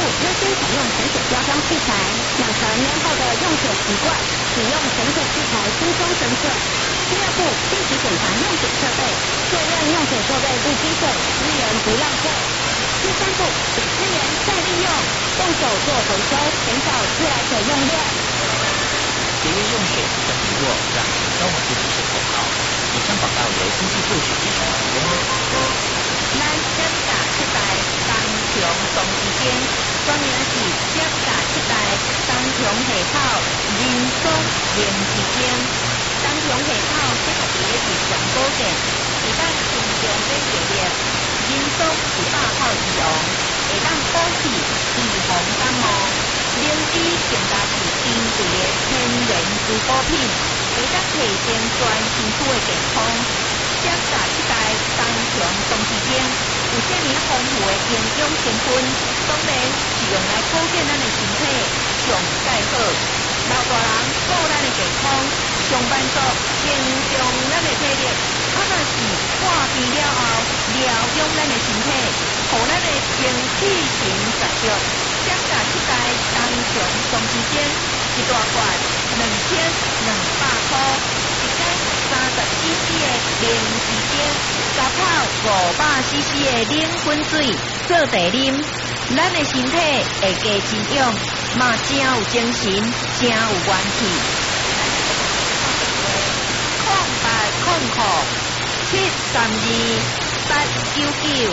优先采用潜水标章器材，养成良好的用水习惯，使用潜水器材轻松深水。第二步，定期检查用水设备，确认用水设备不积水，资源不浪费。第三步，给资源再利用，动手做回收，减少自来水用量。 节约用水，不分离落，让生活不止水口号。以上广告由经济部水利署提供。 咱接打七代东雄总之间，专名是接打七代东雄下口人松连之间。东雄下口这个地是上高点，是咱群众在热烈，人松是大炮之王，会当保持预防感冒。灵芝更加是珍贵的天然珠果品，会当提升全身躯的健康。接打七代东雄总之间有这么丰富的营养成分，当然是用来保健咱的身体上介好。老大人顾咱的健康，上班族增强咱的体力，啊若是看病了后疗养咱的身体，互咱的精气神十足。接打七代东雄总之间一大罐2200块，一间30cc 的零时间，10泡500cc 的冷粉水做茶啉，咱的身体会加增氧，嘛真有精神，真有元气。0800-732-899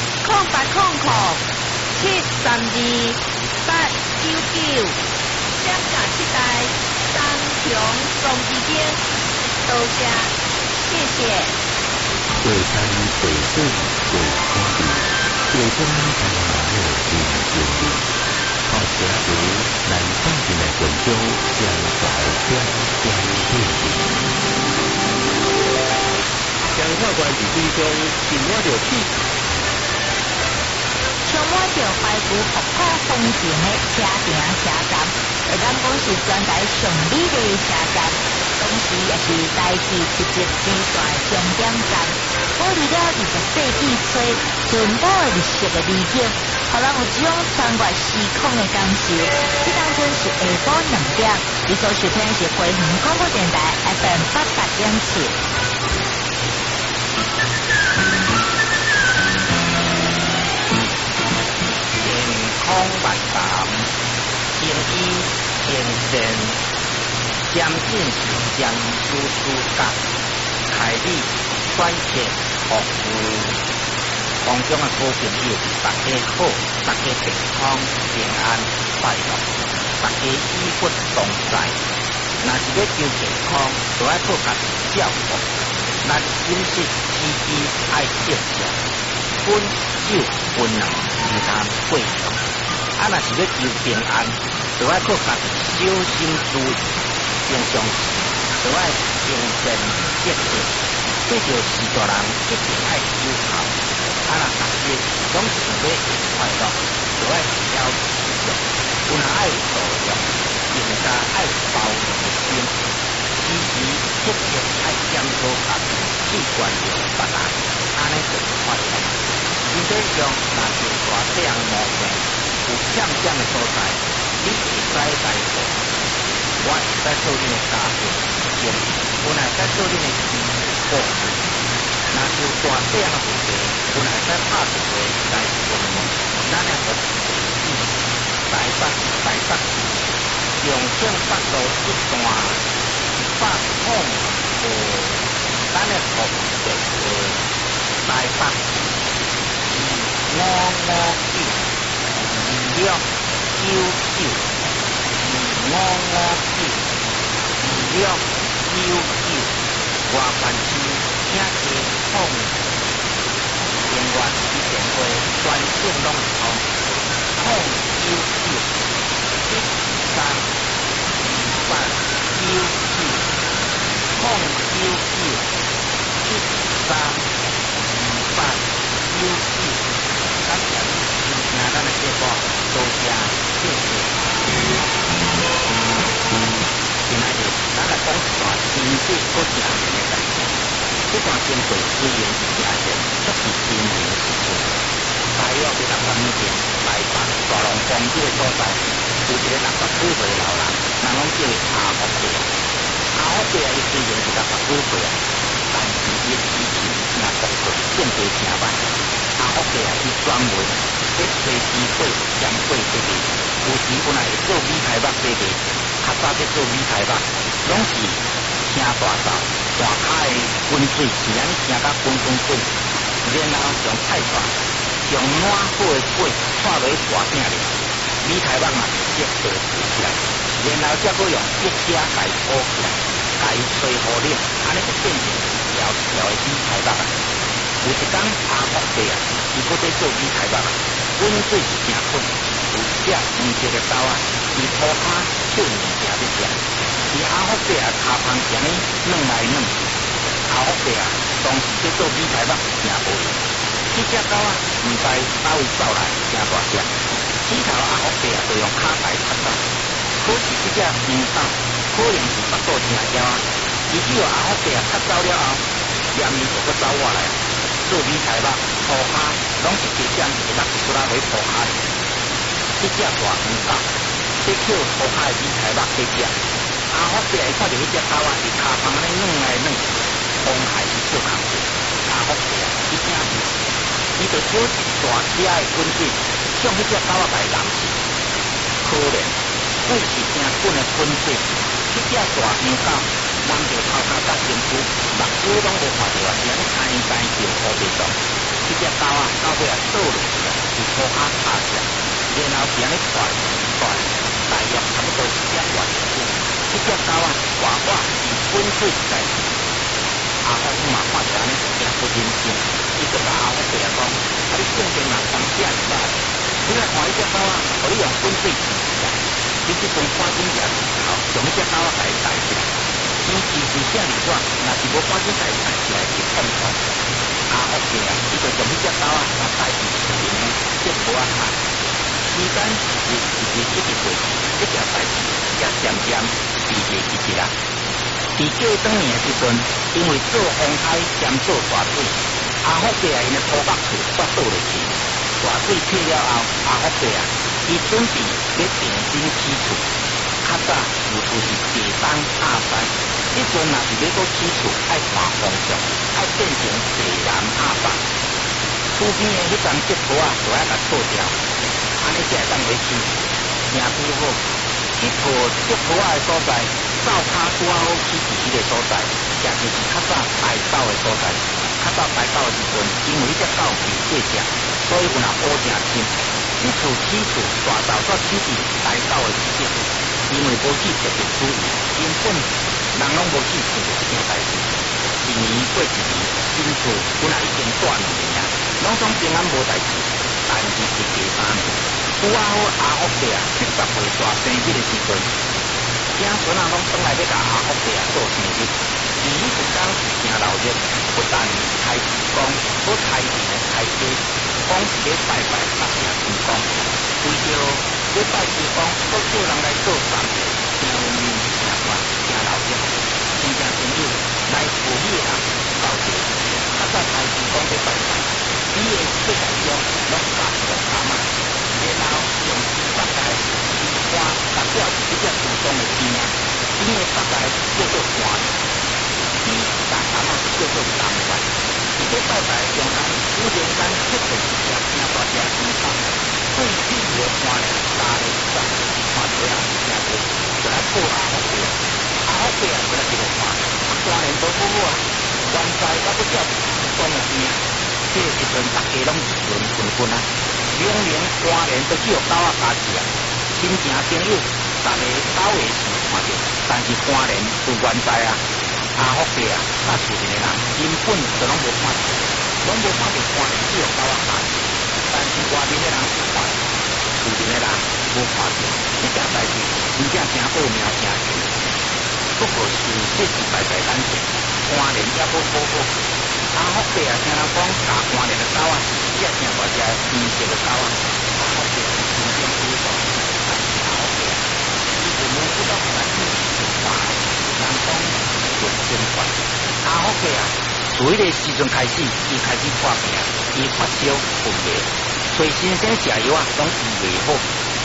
0800-732-899，接打七代东雄总之间，多谢，谢谢。 为山为水为土地，为中台湾的人经历，靠家族南上进来广州将来边地理。 江化关伫水中浸满着气。 充满着怀古复古风情的车埕车站，会当讲是全台上美丽的车站，同时也是台市直接支线终点站，保留了20世纪初淳朴历史的美景，互人有一种穿越时空的感受。这当阵是下晡2点，你所收听的是花莲广播电台 FM 88.7。 空万达，精医精神，相信是将输出感，开立专线服务。空中的好朋友，大家好，大家健康平安快乐，大家医骨同在。若是要求健康，就要靠家己照顾。咱饮食起居爱正常，分酒分量宜淡贵重。若是要求平安，就要靠家己小心注意。平常时就要精神积极，这就是大人一定爱要求。若大家总是想要快乐，就要了持续，有人爱有度量，更加爱有包容的心。时时刻刻爱检讨家己，去关照别人，安尼就是快乐。身体上若是大小毛病，有欠的所在，你会使来做，我会使做恁的家庭经营，我会使做恁的医护。若是有大小的问题，我会使拍电话来询问，咱的服务地址台北市中正北路1段105号，咱的服务电话台北25592692559外环区请加控人员与电话专线拢会通感谢你收听咱的节目，多谢谢谢。亲爱的，咱来讲一段真实搁正面的代志。这段经过虽然是邪见，却是真实的事情。大约在6年前，台北大龙风这个所在有一个60几岁的老人，人拢叫伊阿福伯。阿福伯伊虽然是60几岁啊，但是伊的脾气也独特，见地诚歹。阿福伯伊专门在吹鸡血、咸血这个，有时本来会做米苔目这个，较早在做米苔目，拢是请大灶，大卡的滚水是安尼请甲滚，然后用菜串，用暖火的水串落去大鼎里，米苔目嘛是接着煮起来，然后再搁用竹筏甲伊铺起来，甲伊吹好冷，安尼就变成条条的米苔目啊。有一天阿福伯啊，伊搁在做米苔目啊，滚水是真滚，有一只黄色的狗啊，伊涂骹捡物件要食，而阿福伯啊骹旁是安尼软来软去，阿福伯啊当时在做米苔目是真无用，这只狗啊唔知哪位走来真大只，起头阿福伯啊就用骹台拍走，可是这只黄狗可能是腹肚真枵啊，伊只要阿福伯啊拍走了后，连伊就搁走过来。做米苔目涂骹拢是直接一个出来回涂骹里，这只大黄狗在捡涂骹的米苔目在食，阿福伯伊看到迄只狗啊是骹旁安尼软来软去，妨害伊做工作，阿福伯啊伊惊死，伊就取一大车的滚水向迄只狗啊来淋去，可怜水是真滚的滚水，这只大黄狗人着头壳甲身躯，目睭拢无看到啊，是安尼青青叫乌白状。这只狗啊，到尾啊倒落去啊，就涂骹拍食，然后是安尼窜，大约差不多1点外钟。这只狗啊，活活是滚水在吃。阿福嘛看着安尼，真不忍心，伊就甲阿福伯讲：啊，你正经人当这样子，你来看这只狗啊，互你用滚水试一下。你这顿赶紧食后，用迄只狗啊来带起来。因其实啥物事，若是无赶紧带起来是碰错。阿福伯啊，伊就将迄只狗啊带去厝边的结果啊看。时间一直过，这件代志才渐渐避过去去啦。伫过当年的时阵，因为做风台兼做大水，阿福伯啊因的土北厝煞倒落去。大水退了后，阿福伯啊，伊准备要重新起厝。较早似乎是地东亚西，这阵若是要搁起厝，爱看方向，爱变成地南亚北。厝边的迄丛竹坡啊，就爱甲错掉，安尼才会当来起厝。正拄好，迄个竹坡啊的所在，灶骹拄好起伫迄个所在，也就是较早排灶的所在。较早排灶的时阵，因为迄只狗是过食，所以有若乌正深。这厝起厝大灶煞起伫排灶的时点。因为无去特别注意，根本人拢无去注意这件代志。一年过一年，新厝本来已经住2年啊，拢总平安无代志。但是是第3年，拄好阿福伯啊70岁大生日的时阵，子孙啊拢返来要甲阿福伯啊做生日。第一时间是真闹热，不但开市讲，搁开店的开街，讲是咧拜拜北城天公，为着要拜天公，搁叫人来做3个，真有面真快真闹热，真正朋友来赴喜的人到这，较早开天公要拜拜，你的世界中拢搭上阿妈，然后用猪八戒、猪肝，甲吊伫这只树中的边啊，边的八戒叫做官。猪甲阿妈叫做当官，而且拜拜中间忽然间出现一只真大只猪头，最主要的官呢，打咧上，看到人真多，就来报阿福伯。阿福伯啊，就来一路看，官人都好好啊，原在我要吊伫树中的边，这个时阵大家拢议论纷纷啊，明明官人都只有狗仔加起啊，亲情朋友，逐个狗的是看到，但是官人就原在啊。阿福伯啊，甲厝边的人根本就拢无看到，拢无看到官人只有狗仔加起，但是外面的人是看到，厝边的人无看到，这件代志真正真恶名声臭。不过是这是拜拜干净，官人也无好好。阿福伯啊，听人讲打官人的狗啊，是一只真大只黄色的狗啊，阿福伯是真正主动，但是阿福伯啊，伊就无知道咱去是官，人讲。真快，阿福伯啊，从迄个时阵开始，伊开始破病，伊发烧、昏迷，找新鲜食药啊，拢医袂好。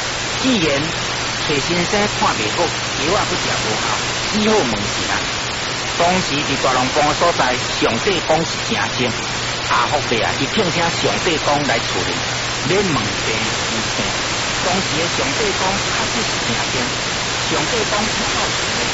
既然找先生看袂好，药啊不食无效，只好问是啦。当时伫大龙帮所在，上帝公是正正，阿福伯啊，伊聘请上帝公来处理，免问病医生。当时的上帝公确实是正正，上帝公出口。